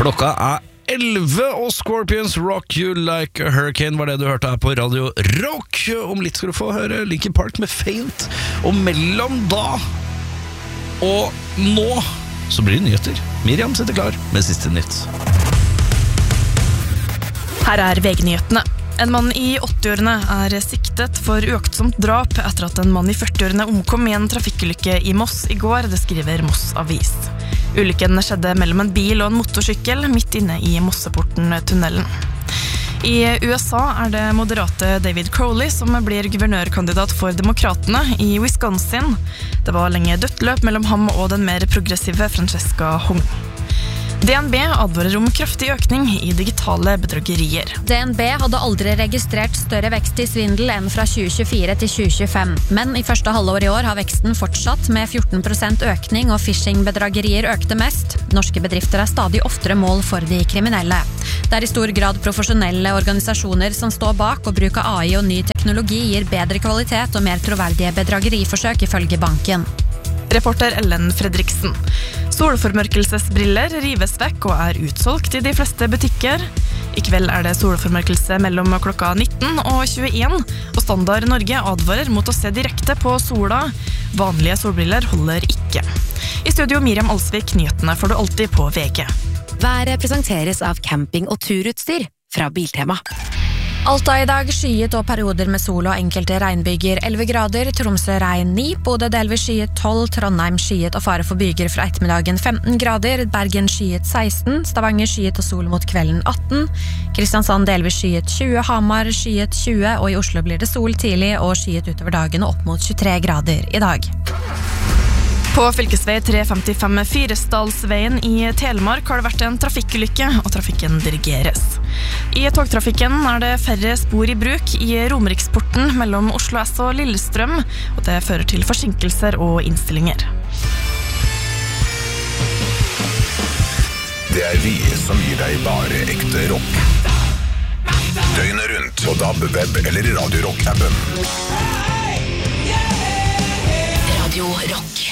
Klokka 11, og Scorpions Rock You Like a Hurricane var det du hørte her på Radio Rock. Om litt skal du få høre Linkin Park med Faint, og mellom da og nå så blir det nyheter. Miriam sitter klar med siste nytt. Her er VG-nyhetene. En mann i 80-årene er siktet for uaktsomt drap etter at en mann i 40-årene omkom i en trafikkulykke i Moss i går, det skriver Moss Avis. Ulykken skjedde mellom en bil og en motorsykkel midt inne i Mosseporten-tunnelen. I USA er det moderate David Crowley som blir guvernørkandidat for demokratene i Wisconsin. Det var lenge dødt løp mellom ham og den mer progressive Francesca Hong. DNB advarer om kraftig økning i digitale bedragerier. DNB hadde aldri registrert større vekst i svindel enn fra 2024 til 2025. Men i første halvår i år har veksten fortsatt med 14% økning, og phishing-bedragerier økte mest. Norske bedrifter er stadig oftere mål for de kriminelle. Det er i stor grad profesjonelle organisasjoner som står bak, og bruk av AI og ny teknologi gir bedre kvalitet og mer troverdige bedrageriforsøk ifølge banken. Reporter Ellen Fredriksen. Solformørkelsesbriller rives vekk og er utsolgt i de fleste butikker. I kveld er det solformørkelse mellom klokka 19 og 21, og Standard Norge advarer mot å se direkte på sola. Vanlige solbriller holder ikke. I studio Miriam Alsvik, nyhetene får du alltid på VG. Været presenteres av camping- og turutstyr fra Biltema. Alta i dag skyet og perioder med sol og enkelte regnbyger 11 grader, Tromsø regn 9, Bodø delvis skyet 12, Trondheim skyet og fare for byger fra ettermiddagen 15 grader, Bergen skyet 16, Stavanger skyet og sol mot kvelden 18, Kristiansand delvis skyet 20, Hamar skyet 20, og i Oslo blir det sol tidlig og skyet utover dagen og opp mot 23 grader i dag. På fylkesvei 355 Fyresdalsveien i Telemark har det vært en trafikkulykke, og trafikken dirigeres. I togtrafikken er det færre spor i bruk i Romeriksporten mellom Oslo S og Lillestrøm, og det fører til forsinkelser og innstillinger. Det er vi som gir deg bare ekte rock. Døgnet rundt på DAB, web eller Radio Rock-appen. Radio Rock.